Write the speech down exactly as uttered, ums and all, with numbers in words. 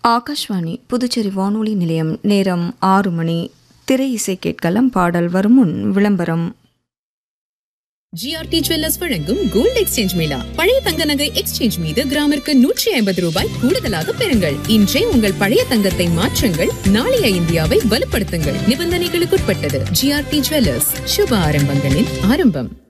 ஆகாஷ்வாணி புதுச்சேரி வானொலி நிலையம். நேரம் ஆறு மணி. திரை இசை கேட்கலாம். பாடல் வரும் முன் விளம்பரம். ஜிஆர்டி ஜுவல்லர்ஸ் வழங்கும் கோல்ட் எக்ஸ்சேஞ்ச் மேளா. பழைய தங்க நகை எக்ஸ்சேஞ்ச் மீது கிராமிற்கு நூற்றி ஐம்பது ரூபாய் கூடுதலாக பெறுங்கள். இன்றே உங்கள் பழைய தங்கத்தை மாற்றுங்கள். நாளைய இந்தியாவை வலுப்படுத்துங்கள். நிபந்தனைகளுக்குட்பட்டது. ஜிஆர்டி ஜுவல்லர்ஸ், சுப ஆரம்பங்களின் ஆரம்பம்.